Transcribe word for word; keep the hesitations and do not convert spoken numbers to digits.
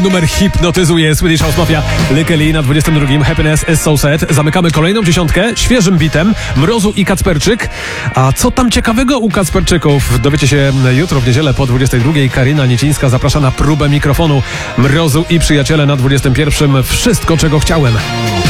Numer hipnotyzuje Swedish House Mafia, Lykeli na dwudziestym drugim, Happiness is so sad. Zamykamy kolejną dziesiątkę świeżym bitem Mrozu i Kacperczyk. A co tam ciekawego u Kacperczyków? Dowiecie się jutro w niedzielę po dwudziestej drugiej. Karina Niecińska zaprasza na próbę mikrofonu. Mrozu i przyjaciele na dwudziestym pierwszym. Wszystko, czego chciałem.